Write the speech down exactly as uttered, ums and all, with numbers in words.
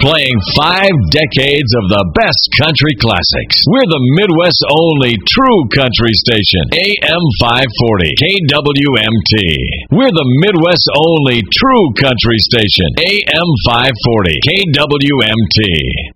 playing five decades of the best country classics. We're the Midwest's only true country station. A M five forty, K W M T. We're the Midwest's only true country station. A M five forty, K W M T.